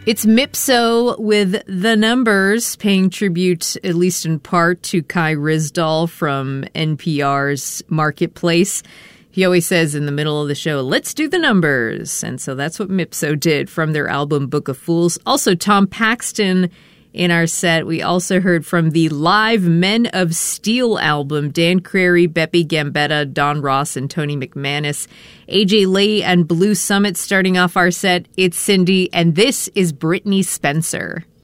It's Mipso with The Numbers, paying tribute, at least in part, to Kai Ryssdal from NPR's Marketplace. He always says in the middle of the show, let's do the numbers. And so that's what Mipso did from their album Book of Fools. Also, Tom Paxton in our set. We also heard from the live Men of Steel album, Dan Crary, Beppe Gambetta, Don Ross, and Tony McManus. AJ Lee and Blue Summit starting off our set. It's Cindy, and this is Brittney Spencer.